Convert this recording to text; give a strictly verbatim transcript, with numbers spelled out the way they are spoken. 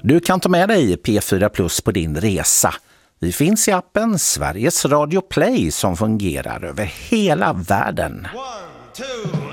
Du kan ta med dig P fyra Plus på din resa. Vi finns i appen Sveriges Radio Play som fungerar över hela världen. One, two.